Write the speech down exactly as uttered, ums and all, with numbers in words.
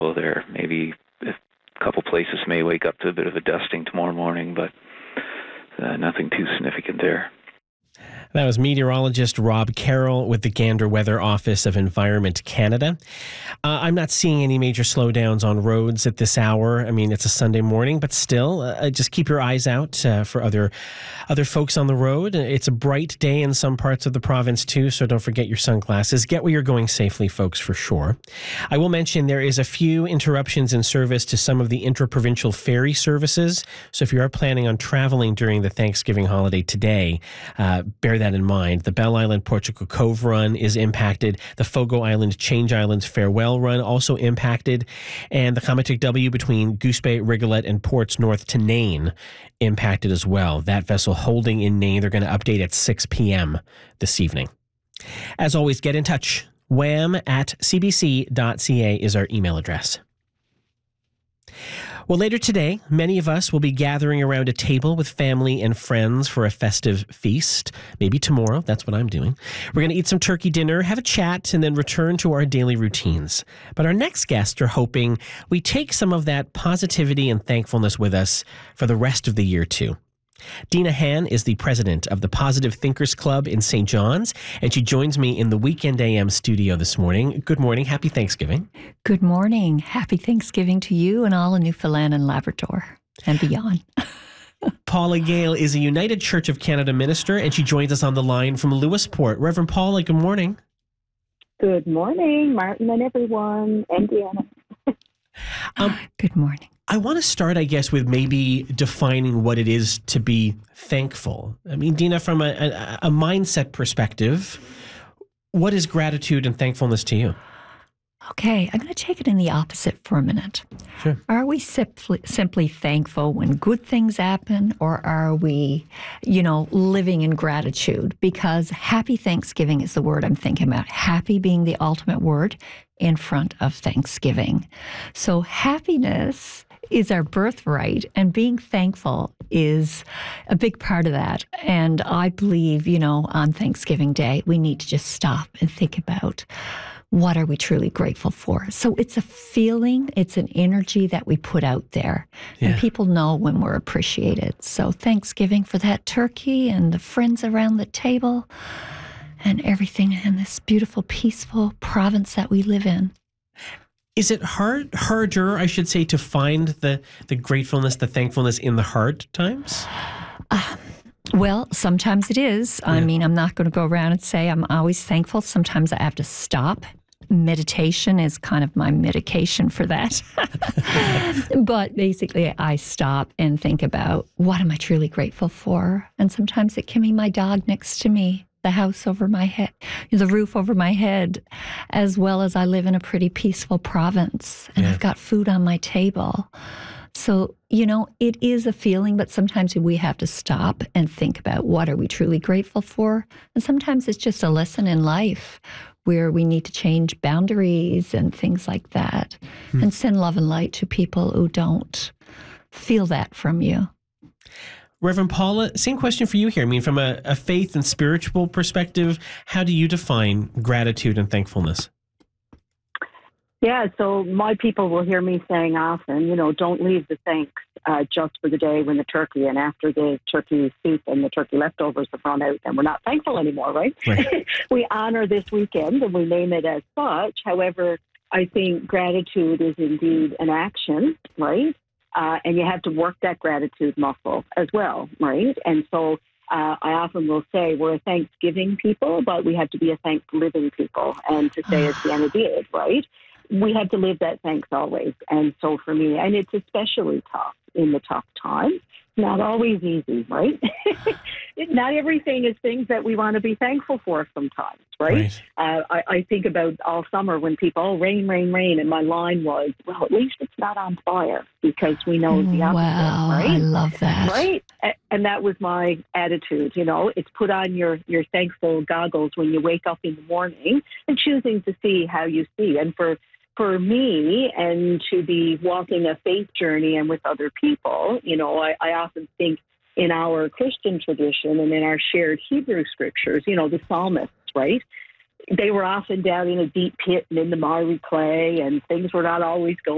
there. Maybe a couple places may wake up to a bit of a dusting tomorrow morning, but uh, nothing too significant there. That was meteorologist Rob Carroll with the Gander Weather Office of Environment Canada. Uh, I'm not seeing any major slowdowns on roads at this hour. I mean, it's a Sunday morning, but still, uh, just keep your eyes out uh, for other other folks on the road. It's a bright day in some parts of the province, too, so don't forget your sunglasses. Get where you're going safely, folks, for sure. I will mention there is a few interruptions in service to some of the intra-provincial ferry services, so if you are planning on traveling during the Thanksgiving holiday today, uh, bear that in mind. The Bell Island Portugal Cove run is impacted. The Fogo Island Change Islands Farewell run also impacted. And the Kamatik W between Goose Bay, Rigolet, and Ports North to Nain impacted as well. That vessel holding in Nain, they're going to update at six p.m. this evening. As always, get in touch. wham at c b c dot c a is our email address. Well, later today, many of us will be gathering around a table with family and friends for a festive feast. Maybe tomorrow. That's what I'm doing. We're going to eat some turkey dinner, have a chat, and then return to our daily routines. But our next guests are hoping we take some of that positivity and thankfulness with us for the rest of the year, too. Dina Han is the president of the Positive Thinkers Club in Saint John's, and she joins me in the Weekend A M studio this morning. Good morning. Happy Thanksgiving. Good morning. Happy Thanksgiving to you and all in Newfoundland and Labrador and beyond. Paula Gale is a United Church of Canada minister, and she joins us on the line from Lewisport. Reverend Paula, good morning. Good morning, Martin and everyone, and Deanna. um, good morning. I want to start, I guess, with maybe defining what it is to be thankful. I mean, Dina, from a, a, a mindset perspective, what is gratitude and thankfulness to you? Okay, I'm going to take it in the opposite for a minute. Sure. Are we simply, simply thankful when good things happen, or are we, you know, living in gratitude? Because happy Thanksgiving is the word I'm thinking about. Happy being the ultimate word in front of Thanksgiving. So happiness is our birthright, and being thankful is a big part of that. And I believe, you know, on Thanksgiving Day, we need to just stop and think about what are we truly grateful for. So it's a feeling, it's an energy that we put out there. Yeah. And people know when we're appreciated. So Thanksgiving for that turkey and the friends around the table and everything in this beautiful, peaceful province that we live in. Is it hard, harder, I should say, to find the, the gratefulness, the thankfulness in the hard times? Uh, well, sometimes it is. Yeah. I mean, I'm not going to go around and say I'm always thankful. Sometimes I have to stop. Meditation is kind of my medication for that. But basically, I stop and think about what am I truly grateful for? And sometimes it can be my dog next to me, the house over my head, the roof over my head, as well as I live in a pretty peaceful province and yeah. I've got food on my table. So, you know, it is a feeling, but sometimes we have to stop and think about what are we truly grateful for? And sometimes it's just a lesson in life where we need to change boundaries and things like that hmm. and send love and light to people who don't feel that from you. Reverend Paula, same question for you here. I mean, from a, a faith and spiritual perspective, how do you define gratitude and thankfulness? Yeah, so my people will hear me saying often, you know, don't leave the thanks uh, just for the day when the turkey and after the turkey soup and the turkey leftovers have run out and we're not thankful anymore, right? right. We honor this weekend and we name it as such. However, I think gratitude is indeed an action, right? Uh, and you have to work that gratitude muscle as well, right? And so uh, I often will say we're a Thanksgiving people, but we have to be a thanks-living people. And to say, as Deanna did, right? We have to live that thanks always. And so for me, and it's especially tough in the tough times, not always easy, right? Not everything is things that we want to be thankful for sometimes, right? right. Uh, I, I think about all summer when people, oh, rain, rain, rain. And my line was, well, at least it's not on fire because we know the opposite, wow, right? I love that. Right? And that was my attitude, you know, it's put on your, your thankful goggles when you wake up in the morning and choosing to see how you see. And for For me, and to be walking a faith journey and with other people, you know, I, I often think in our Christian tradition and in our shared Hebrew scriptures, you know, the psalmists, right? They were often down in a deep pit and in the miry clay, and things were not always going